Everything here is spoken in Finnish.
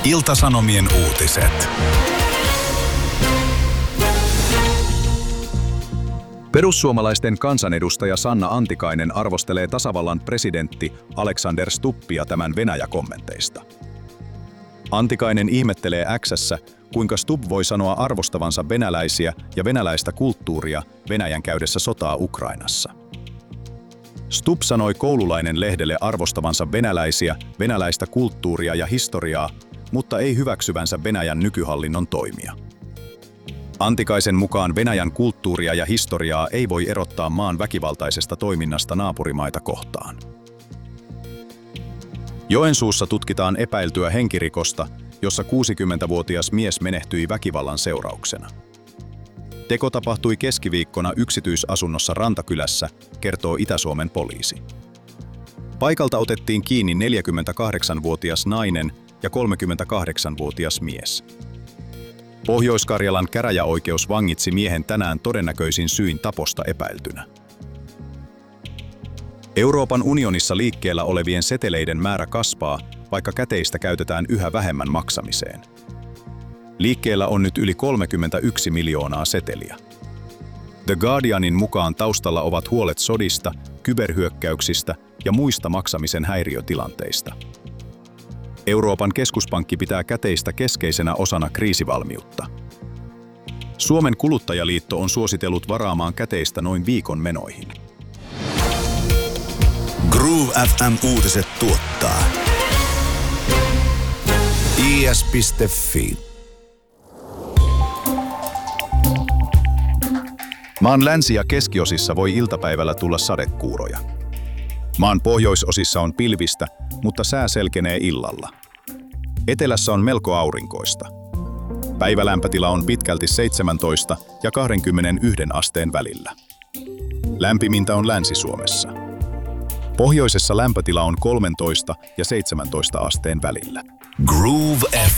Ilta-Sanomien uutiset. Perussuomalaisten kansanedustaja Sanna Antikainen arvostelee tasavallan presidentti Alexander Stubbia tämän Venäjä-kommenteista. Antikainen ihmettelee X:ssä, kuinka Stubb voi sanoa arvostavansa venäläisiä ja venäläistä kulttuuria Venäjän käydessä sotaa Ukrainassa. Stubb sanoi Koululainen-lehdelle arvostavansa venäläisiä, venäläistä kulttuuria ja historiaa, mutta ei hyväksyvänsä Venäjän nykyhallinnon toimia. Antikaisen mukaan Venäjän kulttuuria ja historiaa ei voi erottaa maan väkivaltaisesta toiminnasta naapurimaita kohtaan. Joensuussa tutkitaan epäiltyä henkirikosta, jossa 60-vuotias mies menehtyi väkivallan seurauksena. Teko tapahtui keskiviikkona yksityisasunnossa Rantakylässä, kertoo Itä-Suomen poliisi. Paikalta otettiin kiinni 48-vuotias nainen ja 38-vuotias mies. Pohjois-Karjalan käräjäoikeus vangitsi miehen tänään todennäköisin syin taposta epäiltynä. Euroopan unionissa liikkeellä olevien seteleiden määrä kasvaa, vaikka käteistä käytetään yhä vähemmän maksamiseen. Liikkeellä on nyt yli 31 miljoonaa seteliä. The Guardianin mukaan taustalla ovat huolet sodista, kyberhyökkäyksistä ja muista maksamisen häiriötilanteista. Euroopan keskuspankki pitää käteistä keskeisenä osana kriisivalmiutta. Suomen kuluttajaliitto on suositellut varaamaan käteistä noin viikon menoihin. Groove FM-uutiset tuottaa is.fi. Maan länsi- ja keskiosissa voi iltapäivällä tulla sadekuuroja. Maan pohjoisosissa on pilvistä, mutta sää selkenee illalla. Etelässä on melko aurinkoista. Päivälämpötila on pitkälti 17 ja 21 asteen välillä. Lämpimintä on Länsi-Suomessa. Pohjoisessa lämpötila on 13 ja 17 asteen välillä. Groove